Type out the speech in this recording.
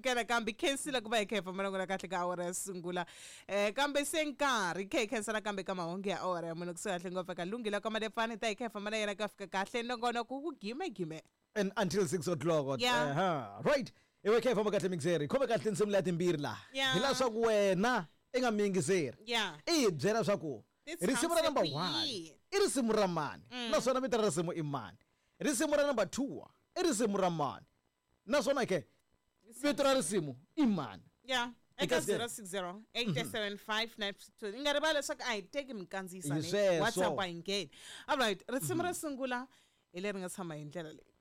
amukela kambe khensila ku va hi khefa manangona kahle ka awara ya sungula kambe se nkarhi khe hi khensela kambe ka mahungu ya awara ya munhu kusuka kahle ngopfu ka lunghile ka madefani ta hi khefa mana yena ka fika kahle nongona ku gime and until 6 o'clock Yeah. right ewe khefa makahle mixeri khome kahle nsimu lati mbirhi la Yeah. hila swa ku wena enga mingiseri Yeah. i byela swa ku This risimu ra sounds number like 1 we- i risimu ra mani naswona vito ra risimu i mani risimu ra number 2 i risimu ra mani naswona ke vito ra risimu i mani Yeah. Eka 060-875-962 ingaribala leswaku a hi teki mikandziyisa Hi sweswo. WhatsApp a yi ngheni. All right, risimu ra sungula hi leri nga tshama hi ndlela leyi.